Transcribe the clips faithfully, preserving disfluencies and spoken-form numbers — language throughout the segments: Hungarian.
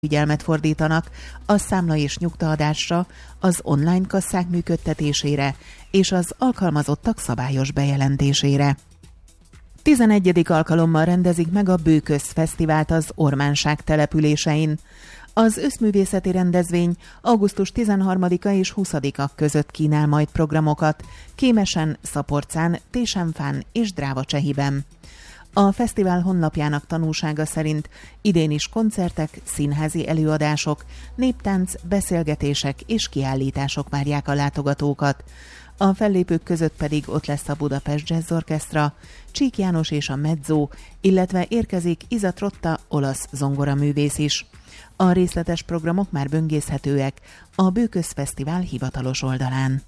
figyelmet fordítanak a számla és nyugtaadásra, az online kasszák működtetésére és az alkalmazottak szabályos bejelentésére. tizenegyedik alkalommal rendezik meg a Bőköz Fesztivált az Ormánság településein. Az összművészeti rendezvény augusztus tizenharmadika és huszadika között kínál majd programokat Kémesen, Szaporcán, Tésenfán és Dráva-Csehiben. A fesztivál honlapjának tanúsága szerint idén is koncertek, színházi előadások, néptánc, beszélgetések és kiállítások várják a látogatókat. A fellépők között pedig ott lesz a Budapest Jazz Orchestra, Csík János és a Mezzo, illetve érkezik Iza Trotta, olasz zongoraművész is. A részletes programok már böngészhetőek a Bőköz Fesztivál hivatalos oldalán.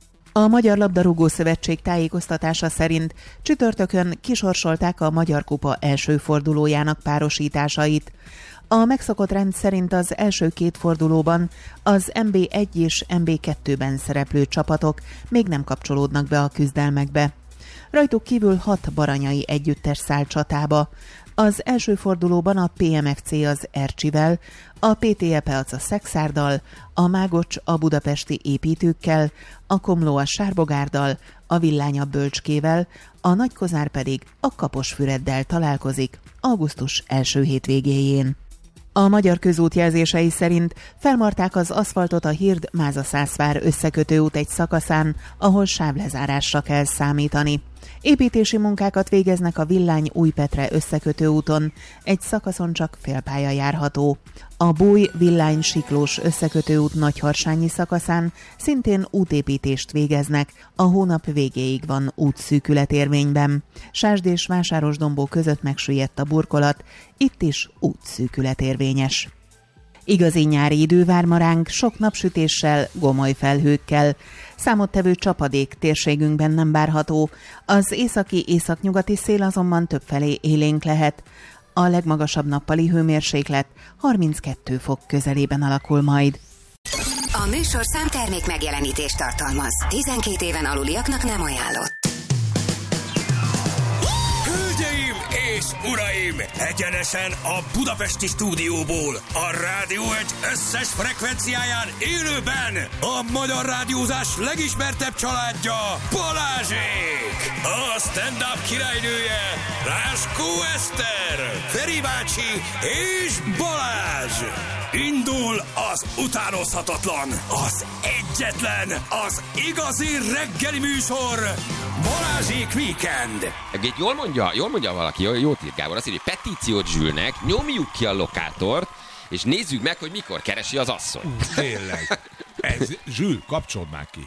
A Magyar Labdarúgó Szövetség tájékoztatása szerint csütörtökön kisorsolták a Magyar Kupa első fordulójának párosításait. A megszokott rend szerint az első két fordulóban az en bé egy és en bé kettőben szereplő csapatok még nem kapcsolódnak be a küzdelmekbe. Rajtuk kívül hat baranyai együttes száll csatába. Az első fordulóban a pé em ef cé az Ercsivel, a pé té e Peac a Szexárddal, a Mágocs a budapesti építőkkel, a Komló a Sárbogárdal, a Villány a Bölcskével, a Nagykozár pedig a Kaposfüreddel találkozik augusztus első hétvégéjén. A Magyar Közút jelzései szerint felmarták az aszfaltot a Hird-Máza-Szászvár összekötő út egy szakaszán, ahol sávlezárásra kell számítani. Építési munkákat végeznek a Villány-Újpetre összekötő úton, egy szakaszon csak félpálya járható. A Búj-Villány-Siklós összekötő út Nagyharsányi szakaszán szintén útépítést végeznek, a hónap végéig van útszűkület érvényben. Sásd és Vásárosdombó között megsüllyedt a burkolat, itt is útszűkület érvényes. Igazi nyári idő vár ma ránk, sok napsütéssel, gomoly felhőkkel. Számottevő csapadék térségünkben nem várható, az északi-északnyugati szél azonban többfelé élénk lehet. A legmagasabb nappali hőmérséklet harminckettő fok közelében alakul majd. A műsorszám termék megjelenítést tartalmaz. tizenkét éven aluliaknak nem ajánlott. Hölgyeim és uraim! Egyenesen a budapesti stúdióból, a Rádió egy összes frekvenciáján élőben a magyar rádiózás legismertebb családja, Balázsék! A stand-up királynője, Ráskó Eszter, Feri bácsi és Balázs! Indul az utánozhatatlan, az egyetlen, az igazi reggeli műsor, Balázsék Weekend! Egy jól mondja, jól mondja valaki, jól, jót ír Gábor, azt írja, hogy petíciót Zsülnek, nyomjuk ki a lokátort, és nézzük meg, hogy mikor keresi az asszony. Uh, tényleg. Ez, Zsül, kapcsold már ki.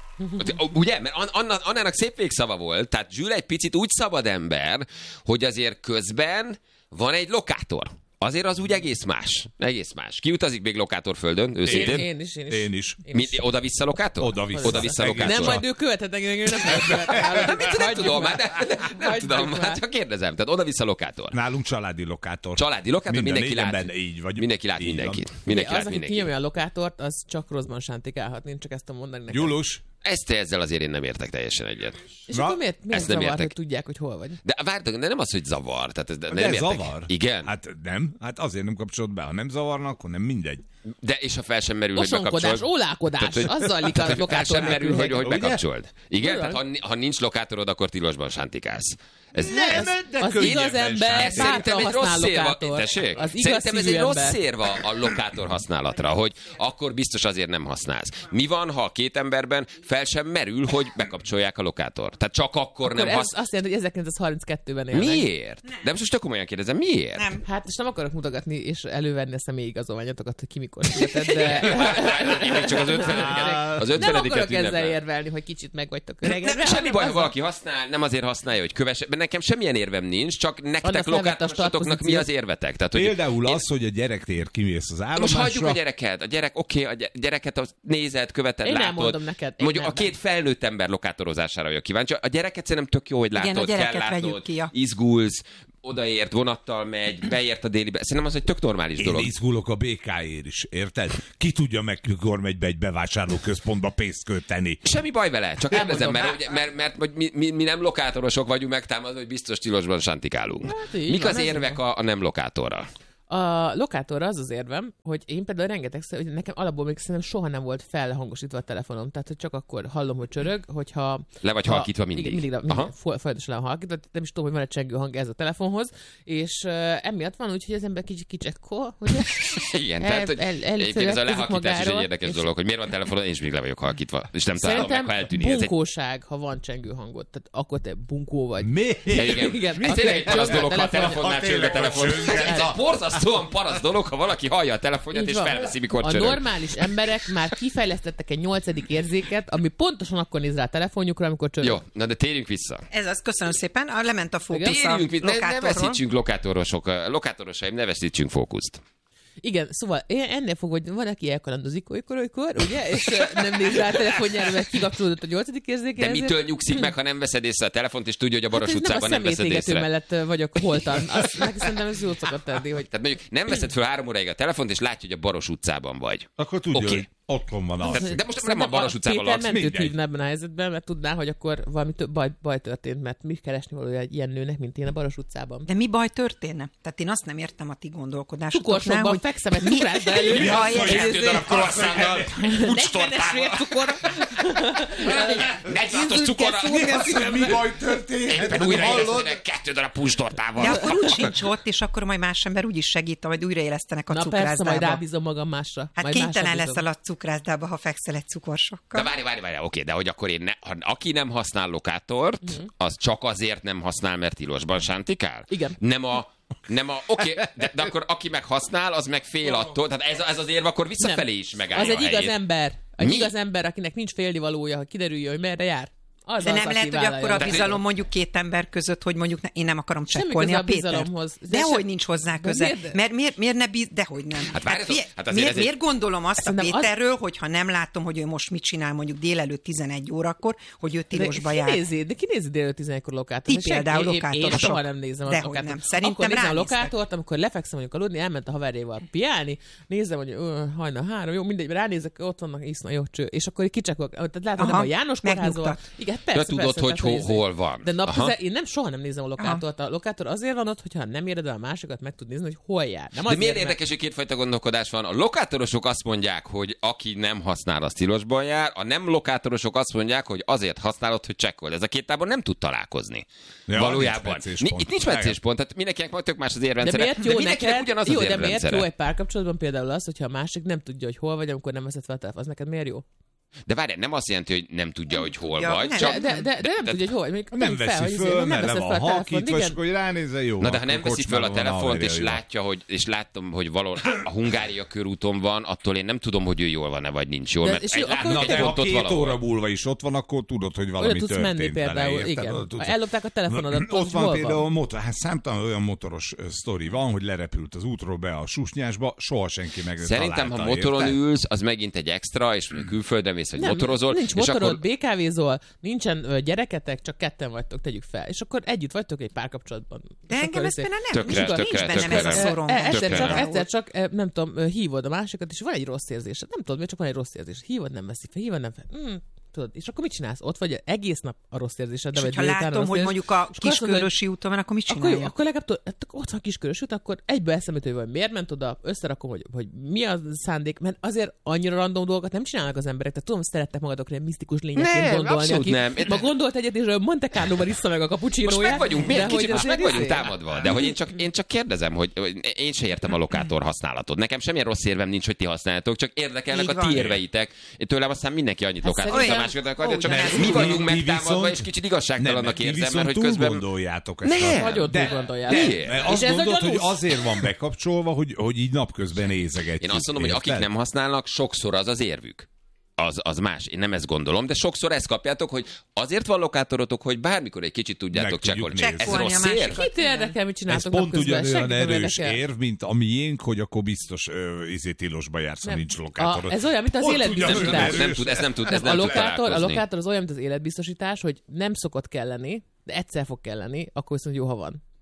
Ugye? Mert Anna, Annának szép végszava volt, tehát Zsül egy picit úgy szabad ember, hogy azért közben van egy lokátor. Azért az úgy egész más. Egész más. Ki utazik még lokátorföldön, őszintén? Én, én is, én is. Én is. Én is. Oda-vissza lokátor? Oda-vissza. Oda-vissza lokátor. Nem, majd ő követhet engem, ő nem követhet. Nem tudom, már, nem tudom, már csak kérdezem. Tehát oda-vissza lokátor. Nálunk családi lokátor. Családi lokátor, Minden, mindenki lát. benne, így vagy. Mindenki lát így mindenkit. van. Mindenki az, lát aki mindenkit. kinyomja a lokátort, az csak rosszban sántikálhat. Én csak ezt tudom mondani neked. Julus. Ezt ezzel azért én nem értek teljesen egyet. És Na, akkor miért, miért ezt nem zavar, értek. hogy tudják, hogy hol vagy? De vártok, de nem az, hogy zavar. Tehát ez, de De nem értek. zavar? Igen. Hát nem. Hát azért nem kapcsolod be. Ha nem zavarna, akkor nem mindegy. De és ha fel sem merül, hogy Osonkodás, bekapcsold. ólálkodás, Tehát, hogy- az zajlik a Tehát, hogy fel lokátor sem merül, hogy, hogy Ugye? bekapcsold. Igen? Ugye? Tehát ha, ha nincs lokátorod, akkor tilosban sántikálsz. Ez, Nem, Az, de az könnyebben igaz ember ez szerintem bátran egy rossz használ szérva. lokátort. Tessék? Az igaz Szerintem ez szívű egy rossz ember. szérva a lokátor használatra, hogy akkor biztos azért nem használsz. Mi van, ha a két emberben fel sem merül, hogy bekapcsolják a lokátort? Tehát csak akkor, Akkor nem ez használsz. azt jelenti, hogy ezerkilencszázharminckettőben élnek. Miért? De most csak komolyan kérdezem, miért? Nem. Hát most nem akarok mutogatni és elővenni a személyigazolványatokat, hogy ki mikor született, de Még csak az ötvenediket az nem ötvenediket akarok ezzel ünnepel. érvelni, hogy kicsit meg vagytok öregedve. Nem, semmi hanem baj, ha az- valaki használ, nem azért használja, hogy kövesse. Nekem semmilyen érvem nincs, csak nektek felvett a lokátorosatoknak mi startpozíciót. az érvetek? Tehát, hogy Például én- az, hogy a gyerektér kimész az állomásra. Most hagyjuk a gyereket. A gyerek, oké, okay, a gyereket az nézed, követed, Én nem látod. mondom neked, én Mondjuk nem. a két felnőtt ember lokátorozására vagyok kíváncsi. A gyereket szerintem tök jó, hogy látod, Igen, a gyereket kell látnod, vegyük ki, ja. izgulsz, odaért, vonattal megy, beért a délibe. Szerintem az egy tök normális Én dolog. izgulok a bé ká-ért is, érted? Ki tudja meg, mikor megy be egy bevásárlóközpontba pénzt költeni. Semmi baj vele, csak kérdezem, Elmondom. mert, mert, mert, mert mi, mi, mi nem lokátorosok vagyunk megtámadva, hogy biztos tilosban santikálunk. Hát így Mik van, az ez érvek a, a nem lokátorra? A lokátorra az az érvem, hogy én például rengetegszer, hogy nekem alapból még szerintem soha nem volt felhangosítva a telefonom. Tehát, hogy csak akkor hallom, hogy csörög, hogyha... Le vagy ha, halkítva mindig. Igen, mindig, mindig folyamatosan le van halkítva. Nem is tudom, hogy van egy csengő hang ez a telefonhoz. És uh, emiatt van úgy, hogy az ember kicsit kicsekkol, ugye? Igen, tehát, hogy el, el, egyébként ez a lehalkítás is egy érdekes dolog, hogy miért van telefonon, én is még le vagyok halkítva. És nem találom meg, ha eltűnik. Bunkóság, egy... ha van csengő hangot. Tehát akkor te bunkó vagy. Mi? Igen. Igen. Ez tényleg egy parasz dolog, ha a telefonnál csörög a telefon. Ez egy borzasztóan parasz dolog, ha valaki hallja a telefonját és felveszi, mikor a csörög. A normális emberek már kifejlesztettek egy nyolcadik érzéket, ami pontosan akkor néz rá a telefonjukra, amikor csörög. Jó, na de térjünk vissza. Ez az, köszönöm szépen. A lement a fókusz a ne, ne veszítsünk lokátorosok, lokátorosaim, ne veszítsünk fókuszt. Igen, szóval ennél fog, hogy van, aki elkalandozik olykor, olykor, ugye, és nem néz rá a telefonjára, mert kikapcsolódott a nyolcadik érzéke. De mitől nyugszik meg, ha nem veszed észre a telefont, és tudja, hogy a Baros hát utcában nem veszed észre? Nem a mellett vagyok holtan. Azt neki szerintem ez jót szokott tenni, hogy... Tehát mondjuk nem veszed föl három óráig a telefont, és látja, hogy a Baros utcában vagy. Akkor tudja, okay. hogy otthon van az. De, de most nem a Baros utcában laksz. Péter mentőt hívna ebben a helyzetben, mert tudná, hogy akkor valami több baj, baj történt, mert mi keresni valója egy ilyen nőnek, mint én a Baros utcában. De mi baj történne? Tehát én azt nem értem a ti gondolkodásotoknál, Cukorsokban hogy... fekszem egy cukrászda elő. Kettő darab croissantal, negyvenes cukor. negyvenhatos cukorra. Mi baj történt? Éppen újraélesztenek kettő darab puncstortával. De akkor úgy sincs ott, és akkor majd más ember úgy is segít, majd újraélesztenek a Na cukrászdába. persze, majd rábízom magam másra. Hát kénytelen leszel a cukrászdába, ha fekszel egy cukorsokkal. De várj, várj, várj, oké, de hogy akkor én ne, ha, aki nem használ lokátort, mm. az csak azért nem használ, mert tilosban sántikál? Igen. Nem a Nem a, oké, okay, de, de akkor aki meg használ, az meg fél attól. Tehát ez, ez az érv, akkor visszafelé nem. is megállja az egy a helyét. igaz ember. Egy Mi? igaz ember, akinek nincs félnivalója, ha kiderüljön, hogy merre jár. Az de az, nem lehet, hogy akkor a bizalom mondjuk két ember között, hogy mondjuk ne, én nem akarom csekkolni a, a Pétert. Dehogy sem... nincs hozzá köze. Miért, mert miért, miért ne bíz... Dehogy nem. Hát, hát, fie... hát miért, egy... miért gondolom azt a Péterről, az... hogy ha nem látom, hogy ő most mit csinál mondjuk délelőtt tizenegy órakor, hogy ő tilosba de jár. Kinézi, de kinézi délelőtt tizenegykor lokátort. Ti például lokátorosok. Én soha nem nézem a lokátort. Nem. Szerintem akkor nézem a lokátort, amikor lefekszem mondjuk aludni, elment a haverjával piálni, nézem, hogy hajnal három, jó, mindegy, ránézek, ott vannak iszna jó cső, és akkor kicsekok. Tehát látod, nem a János kórházol. Igen, persze, hogy hol van. De napközel én nem soha nem nézem a lokátort. A lokátor azért van ott, hogyha nem éred el a másikat, meg tud nézni, hogy hol jár. Nem de miért érdekes, hogy kétfajta gondolkodás van? A lokátorosok azt mondják, hogy aki nem használ, az tilosban jár, a nem lokátorosok azt mondják, hogy azért használod, hogy csekkold. Ez a két tábor nem tud találkozni. Ja, Valójában. Nincs Itt nincs meccéspont, tehát mindenkinek majd tök más az érrendszere. De miért jó, de neked, ugyanaz jó, az de miért jó egy párkapcsolatban például az, hogyha a másik nem tudja, hogy hol vagy, amikor nem veszed fel a telefon. Az neked miért jó? De várj, nem azt jelenti, hogy nem tudja, hogy hol ja, vagy. Nem, csak... de, de, de, de nem de, tudja, hogy hol vagy. Nem veszi föl, mert nem van halkítva, és hogy ránézze, jó. Na de ha nem veszi föl a telefont, és látja, hogy, és látom, hogy valahol a Hungária körúton van, attól én nem tudom, hogy ő jól van-e, vagy nincs jól. Mert egy látom, egy pontot két valahol. óra múlva is ott van, akkor tudod, hogy valami tudsz történt menni például, vele. igen. Ellopták a telefonodat, ott van például motor, hát számtalan olyan motoros sztori van, hogy lerepült az útról be a Susnyásba, soha senki meg nem találta. Szerintem, ha motoron ülsz, az megint egy extra, és külföldre mész, hogy motorozol. Motorod, bé ká vézol, nincsen ö, gyereketek, csak ketten vagytok, tegyük fel. És akkor együtt vagytok egy párkapcsolatban. De engem ez például nem, tökre, nincs, tökre, nincs bennem ez a szorom. Egyszer csak, egyszer csak, nem tudom, hívod a másikat, és van egy rossz érzésed. Nem tudod, miért csak van egy rossz érzés. Hívod, nem veszik fel, hívod, nem fel. Mm, tudod, és akkor mit csinálsz? Ott vagy egész nap a rossz érzésed. És ha látom, hogy mondjuk a Kiskörösi úton van, akkor mit csinálja? Akkor, akkor legalább ott van Kiskörösi út, akkor egyből eszembe jut, hogy miért ment oda, összerakom, hogy, hogy mi a szándék, mert azért annyira random dolgokat nem csinálnak az emberek. Tehát tudom, hogy szerettek magadokra ilyen misztikus lényekként gondolni, aki nem. ma gondolt egyet, és Monte Carlo-ban issza meg a cappuccinóját. Most meg vagyunk, de kicsit, most meg vagyunk izé... támadva, de hogy én csak, én csak kérdezem, hogy, hogy én se értem a lokátor használatot. Nekem semmilyen rossz érvem nincs, hogy ti használjátok, csak érdekelnek a ti érveitek. Tőlem aztán mindenki annyit lokátor, a másikat akarja, csak mi vagyunk megtámadva, és kicsit igazságtalannak érzem, mert hogy közben... gondoljátok ezt. Nem, nagyon túl gondoljátok. Azt gondolod, hogy azért van bekapcsolva, hogy, hogy így napközben nézegetjük. Én azt mondom, hogy akik nem használnak, sokszor az az érvük. Az, az más. Én nem ezt gondolom, de sokszor ezt kapjátok, hogy azért van lokátorotok, hogy bármikor egy kicsit tudjátok csekkolni. Ez rossz érv. Kit érdekel, mit csináltok napközben? Ez pont ugyanolyan erős érdekel. érv, mint a miénk, hogy akkor biztos izé tilosba jársz, ha nincs lokátorod. Ez olyan, mint az életbiztosítás. Nem tud, ez nem tud, ez nem tud találkozni. A lokátor az olyan, mint az életbiztosítás, hogy nem szokott kelleni, de egyszer fog kelleni, akkor viszont jó, ha van.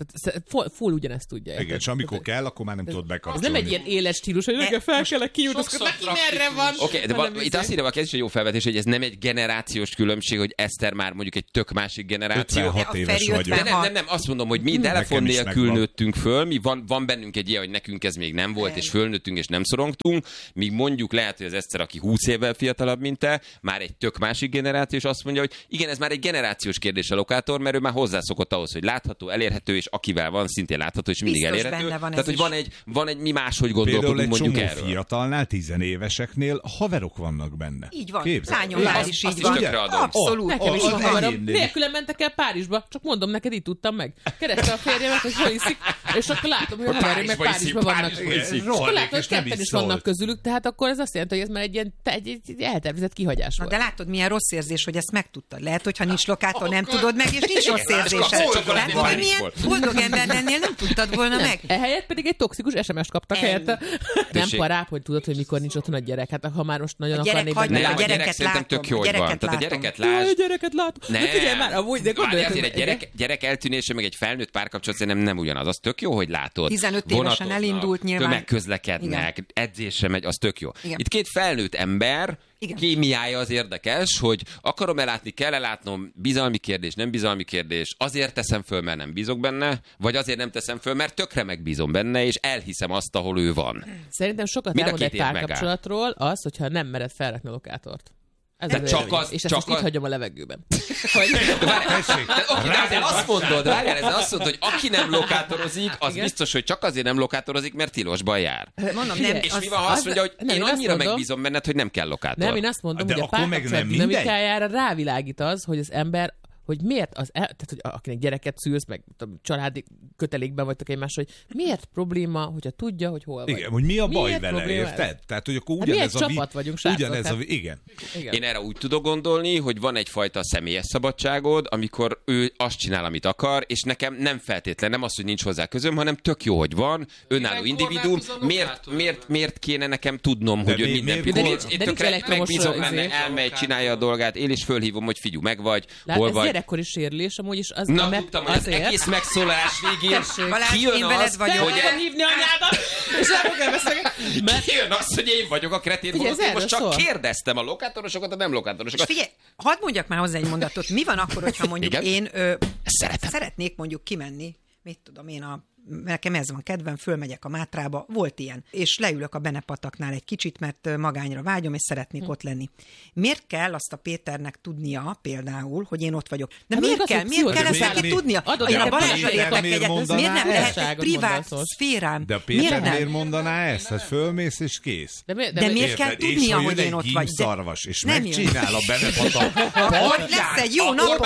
Tehát full ugyanezt tudja. Igen, és amikor tehát, kell, akkor már nem tudod bekapcsolni. Ez nem egy ilyen éles stílus, hogy reggel fel kellek kinyújtozkodni, neki merre van. Oké, okay, de val- itt azt írja, hogy ez is egy jó felvetés, hogy ez nem egy generációs különbség, hogy Eszter már mondjuk egy tök másik generáció. ötvenhat éves vagyok. De nem, nem, nem, azt mondom, hogy mi telefon nélkül nőttünk föl, mi van, van bennünk egy ilyen, hogy nekünk ez még nem volt, és fölnőttünk, és nem szorongtunk, míg mondjuk lehet, hogy az Eszter, aki húsz évvel fiatalabb, mint te, már egy tök másik generáció, és azt mondja, hogy igen, ez már egy generációs kérdés a lokátor, mert ő már hozzászokott ahhoz, hogy látható, elérhető, és akivel van, szintén látható, és mindig biztos elérhető. Tehát, hogy van egy, van egy, mi máshogy gondolkodunk mondjuk erről. Például egy fiatalnál, tizenéveseknél haverok vannak benne. Így van. Lányomnál is így van. Abszolút. Nekem is van haverom. Nélkülem mentek el Párizsba, csak mondom neked, itt tudtam meg. Kereste a férjemet, hogy hol iszik, és akkor látom, hogy a haverjaim meg Párizsban vannak. És akkor látom, hogy ketten is vannak közülük, tehát akkor ez azt jelenti, hogy ez már egy ilyen eltervezett kihagyás volt. De látod, milyen rossz érzés, hogy ezt megtudtad. Lehet, hogyha nincs lokátor, nem tudod meg, és nincs rossz érzésed. Látod, milyen boldog ember lennél, nem tudtad volna meg. Ehelyett pedig egy toxikus es em es-t kaptak helyette. Nem parább, hogy tudod, hogy mikor nincs otthon a gyerek. Hát ha már most nagyon akarnék benne. A gyereket látom. Tök jó, hogy van. Tehát a gyereket lásd. A gyereket látom. Ne. Figyelj már, amúgy, de gondolj, azért egy gyerek, gyerek eltűnése, meg egy felnőtt párkapcsolat szerintem nem ugyanaz. Az tök jó, hogy látod. tizenöt évesen elindult nyilván. Tömegközlekednek, edzésre megy, az tök jó. Igen. Itt két felnőtt ember, igen. Kémiája az érdekes, hogy akarom-e látni, kell-e látnom, bizalmi kérdés, nem bizalmi kérdés, azért teszem föl, mert nem bízok benne, vagy azért nem teszem föl, mert tökre megbízom benne, és elhiszem azt, ahol ő van. Szerintem sokat elmond egy párkapcsolatról az, hogyha nem mered felrakni a lokátort. Ez az csak az, és ezt csak most itt hagyom a levegőben. Hogy... De várjál, de azt mondod, várjál, ez azt mondod, hogy aki nem lokátorozik, az igen? biztos, hogy csak azért nem lokátorozik, mert tilosban jár. Mondom, nem, és az, mi van, ha azt az, mondja, hogy nem, én annyira mondom, megbízom benned, hogy nem kell lokátor. Nem, én azt mondom, de hogy a párkapcsolat dinamikájára rávilágít az, hogy az ember hogy miért az, el, tehát hogy akinek gyereket szülsz, meg családi kötelékben vagytok egymás, hogy miért probléma, hogyha tudja, hogy hol vagy. Igen, hogy mi a baj miért vele, érted? Tehát, hogy akkor hát ugyanez a csapat vi... vagyunk, srácok. Ugyanez hát... a vi... igen. igen. Én erre úgy tudok gondolni, hogy van egyfajta személyes szabadságod, amikor ő azt csinál, amit akar, és nekem nem feltétlen, nem az, hogy nincs hozzá közöm, hanem tök jó, hogy van, önálló individuum. Miért, miért, miért kéne nekem tudnom, de hogy ő minden pillanat. Én tökre megbízom benne, elmegy, csinálja a dolgát, én is fölhívom, hogy figyelj, meg vagy, hol vagy. Gyerekkori sérülés, amúgy is az na, tudtam, hogy az egész megszólalás végén kijön az, hogy el... hívni anyádat, és el fogom beszélgetni. Mert... kijön az, hogy én vagyok a kretén, holott én most csak szól. Kérdeztem a lokátorosokat, a nem lokátorosokat. És figyelj, hadd mondjak már hozzá egy mondatot. Mi van akkor, hogyha mondjuk igen? én ö, szeretnék mondjuk kimenni, mit tudom én, a nekem ez van kedvem, fölmegyek a Mátrába, volt ilyen, és leülök a Benepataknál egy kicsit, mert magányra vágyom, és szeretnék hm. ott lenni. Miért kell azt a Péternek tudnia például, hogy én ott vagyok? De hát miért kell? Miért kell ezt neki tudnia? Én a Balázsra lépek egyet, miért nem lehet egy privát szférám? De a Péter miért mondaná ezt? Hát fölmész és kész. De, de, de miért kell tudnia, hogy én ott vagy? Szarvas, és megcsinál a Benepatak. Akkor lesz egy jó napom.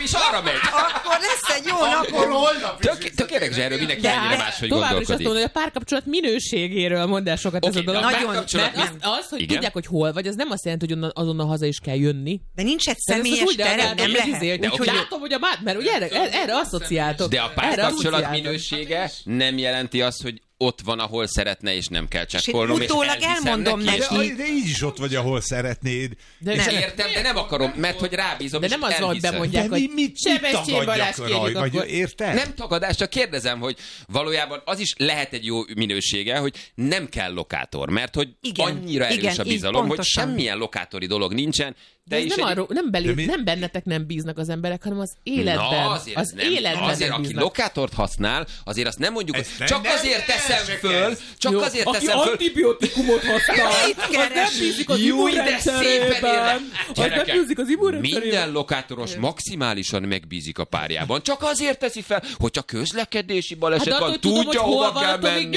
Akkor lesz egy jó napom. Tökéletes erről mindenki. De továbbra is azt mondom, hogy a párkapcsolat minőségéről mondd el sokat okay, ez a dolog. Nagyon, mert az, az, hogy igen? tudják, hogy hol vagy, az nem azt jelenti, hogy azonnal haza is kell jönni. De nincs egy személyes terem, nem lehet. Izé, úgyhogy okay. látom, hogy a mát, mert ugye erre, erre asszociáltok. De a párkapcsolat minősége nem jelenti azt, hogy ott van, ahol szeretne, és nem kell csekkolnom. És utólag elmondom neki. neki. De így is ott vagy, ahol szeretnéd. De és nem. Értem, de nem akarom, mert hogy rábízom, de és nem az van, hogy bemondják, hogy Sebestyén Balázs kérjük akkor. Érted? Nem tagadás, csak kérdezem, hogy valójában az is lehet egy jó minősége, hogy nem kell lokátor, mert hogy igen, annyira erős igen, a bizalom, hogy semmilyen lokátori dolog nincsen. De ez nem, egy... arról, nem, belül, mi... nem bennetek nem bíznak az emberek, hanem az életben. Na, azért az nem, életben azért, nem aki lokátort használ, azért azt nem mondjuk, hogy csak nem, azért nem, teszem föl, csak jó, azért aki teszem föl. Aki antibiotikumot használ, az nem bízik az immunrendszerében. Az nem bízik az immunrendszerében. Minden lokátoros maximálisan megbízik a párjában. Csak azért teszi fel, hogy csak közlekedési baleset hát, van, tudja, hova kell menni.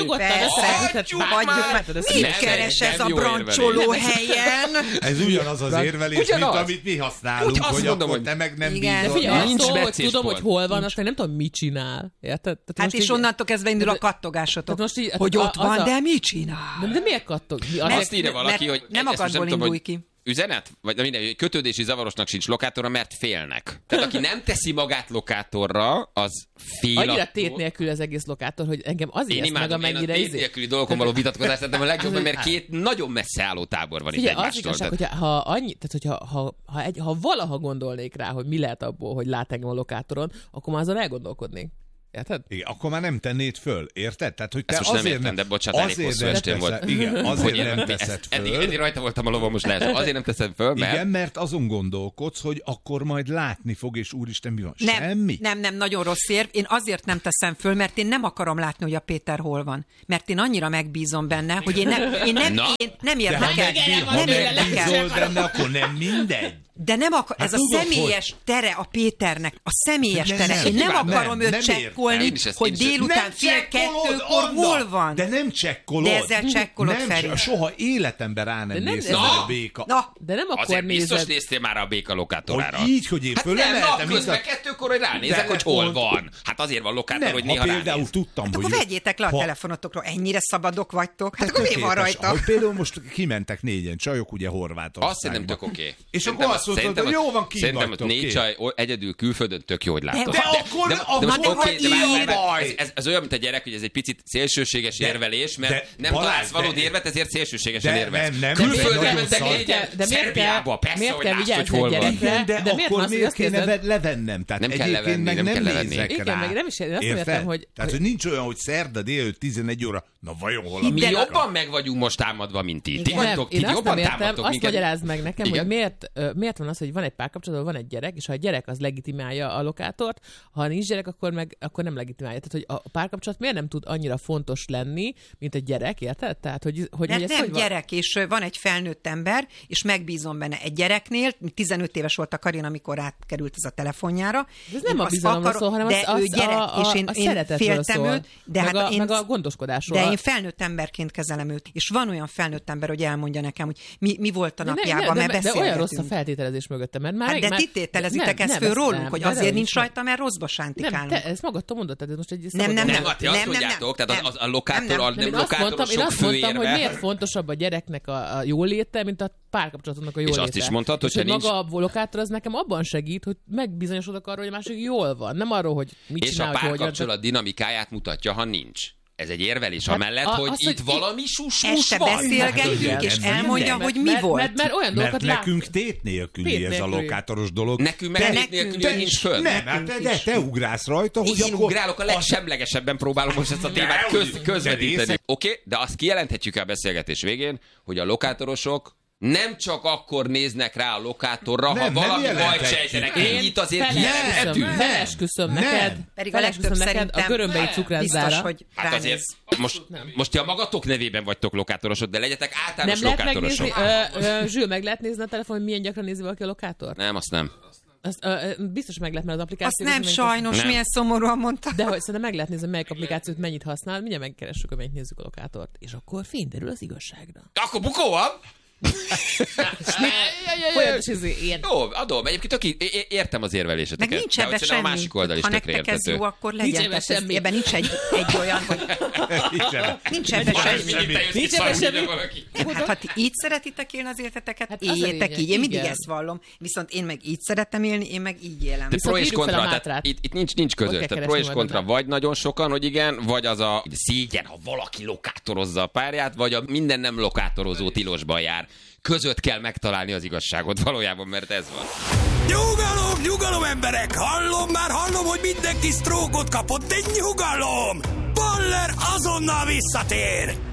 Mit keres ez a brancsoló helyen? Ez ugyanaz az érvelés, mint amit mi használunk, úgy hogy mondom, akkor te meg nem bízol. Figyelj, nincs szó, hogy tudom, hogy hol van, aztán nem tudom, mit csinál. Érted? Hát és onnantól kezdve indul a kattogásotok, hogy ott van, de mit csinál? De miért kattog? Azt írja valaki, hogy nem akadból indulj ki. Üzenet? Vagy minden, kötődési zavarosnak sincs lokátorra, mert félnek. Tehát aki nem teszi magát lokátorra, az fél. Annyira attól... tét nélkül az egész lokátor, hogy engem azért én meg, amennyire... Én a tét nélküli dolgokon való vitatkozást tettem a legjobban, mert két nagyon messze álló tábor van figyelj, itt egymástól. Az igazság, tehát... hogyha, ha, annyi, tehát hogyha, ha, ha, egy, ha valaha gondolnék rá, hogy mi lehet abból, hogy lát engem a lokátoron, akkor már azon elgondolkodnék. Érted? Igen, akkor már nem tennéd föl, érted? Tehát, hogy te ezt most azért nem értem, de bocsánat, elég hosszú estén volt. Igen, azért nem teszed föl. Eddig, eddig rajta voltam a lovon, most lehet. Azért nem teszed föl, mert... Igen, mert azon gondolkodsz, hogy akkor majd látni fog, és úristen, mi van? Nem, Semmi? Nem, nem, nagyon rossz érv. Én azért nem teszem föl, mert én nem akarom látni, hogy a Péter hol van. Mert én annyira megbízom benne, hogy én nem, én nem, én nem érdekel. Ha megbízol benne, akkor nem mindegy. De nem akar, hát ez a személyes hogy... tere a Péternek, a személyes tere. Nem, Én nem akarom nem, őt csekkolni, hogy délután fél kettőkor hol van. De nem csekkolod. De ezzel csekkolod, nem, Feri. Soha életemben rá nem, nem néztem a béka. Na, de nem akkor azért nézed. biztos néztél már a béka lokátorára. Hogy így, hogy én hát fölemeltem. Hát nem, közben kettőkor, hogy ránézek, hogy hol van. Hát azért van lokátor, hogy néha ránéz. Például tudtam, hogy... Akkor vegyétek le a telefonotokról, ennyire szabadok vagytok. Hát akkor mi van rajta? Hogy például most kimentek négyen csajok, ugye Horvátországba. Azt szerintem tök oké. És akkor azt mondtad, hogy jó van, ki szerintem ott négy csaj egyedül külföldön tök jó, hogy látod. De akkor, de most oké, de ez olyan, mint a gyerek, hogy ez egy picit szélsőséges érvelés, mert nem találsz valódi érvet, ezért szélsőségesen érvelsz. Külföldön mentek négyen, Szerbiába, persze, hogy lásd, hogy hol van. De akkor miért kéne levennem? Tehát nem kell levenni, nem kell levenni. Igen, meg nem is értem, hogy... Tehát, hogy nincs olyan, hogy szerda délőtt tizenegy óra, na vajon hol a... Mi jobban meg vagyunk most támadva, mint ti. Ti vagytok, ti jobban támadtok. Azt magyarázd meg nekem, hogy miért van az, hogy van egy párkapcsolatban, van egy gyerek, és ha a gyerek az legitimálja a lokátort, ha nincs gyerek, akkor meg akkor nem legitimálja. Tehát, hogy a párkapcsolat miért nem tud annyira fontos lenni, mint egy gyerek, érted? Tehát, hogy, hogy nem, ez nem hogy gyerek, van? És van egy felnőtt ember, és megbízom benne egy gyereknél, tizenöt éves volt a Karin, amikor átkerült ez a telefonjára. Ez nem a bizalomról szól, hanem de az, ő gyerek, a, a, és én, a én féltem szól, őt, de meg, hát a, én, meg a gondoskodásról. De én felnőtt emberként kezelem őt, és van olyan felnőtt ember, hogy elmondja nekem, hogy mi, mi volt a napjában, mert beszélgetünk. De olyan rossz a feltételezés mögötte, mert már... Hát de ti tételezitek ezt föl rólunk, hogy azért nincs rajta, mert rosszba sántikálunk. Nem, te ezt magadtól mondod, tehát most egy... Nem, nem, nem. Ti azt mondjátok, tehát a lokátor, nem lokátorosok Én azt mondtam, hogy miért fontosabb a gyereknek a jóléte, mint a párkapcsolatnak a jóléte. És azt is mondtad, hogy nincs... maga a lokátor az nekem abban segít, hogy megbizonyosodok arról, hogy a másik jól van. Nem arról, hogy mit és csinál, a párkapcsolat dinamikáját mutatja, ha nincs. Ez egy érvelés hát amellett, a, hogy az, itt hogy valami sus-sus van. Este beszélgetünk, és elmondja, hogy mi mert, volt. Mert, mert olyan dolgokat mert nekünk tét nélküli ez a lokátoros dolog. Nekünk meg tét nélküli nincs föl. Nem, hát de te ugrálsz rajta, hogy én ugrálok, a legsemlegesebben próbálom most ezt a témát köz, közvetíteni. Oké, okay, de azt kijelenthetjük a beszélgetés végén, hogy a lokátorosok nem csak akkor néznek rá a lokátorra, nem, ha valami bajt sejtenek. Ennyit azért kijelenthetünk. Felesküszöm neked, pedig a legtöbb szerintem a görömbei cukrászdára. hogy hát azért most, most ti a magatok nevében vagytok lokátorosok, de legyetek általános nem lokátorosok. Zsül, meg lehet nézni a telefon, hogy milyen gyakran nézi valaki a lokátort? Nem, azt nem. Azt, ö, biztos meg lehet, mert az applikáció... Azt nem, sajnos, nem. Milyen szomorúan mondta. De hogy szerintem meg lehet nézni, melyik applikációt mennyit használ, mindjárt megkeressük, hogy mennyit nézzük a lokátort. És akkor fényderül az igazságra. Akkor bukó van! Jó, adom. Egyébként tök értem az érveléseteket. Meg nincs ebben semmi. A másik oldal is ha tökre nektek ez jó, akkor legyen. Nincs ebben semmi. Ebben nincs egy, egy olyan, hogy... nincs ebben semmi. Nincs ebben semmi. Hát, ha ti így szeretitek élni az életeteket, hát éljétek így. Én mindig ezt vallom. Viszont én meg így szeretem élni, én meg így élem. De pro és kontra, tehát itt, itt nincs, nincs között. Tehát pro és kontra vagy nagyon sokan, hogy igen, vagy az a szégyen, ha valaki lokátorozza a párját, vagy a minden nem lokátorozó tilosban jár. Között kell megtalálni az igazságot valójában, mert ez van. Nyugalom, nyugalom emberek! Hallom már, hallom, hogy mindenki sztrókot kapott, de nyugalom! Baller azonnal visszatér!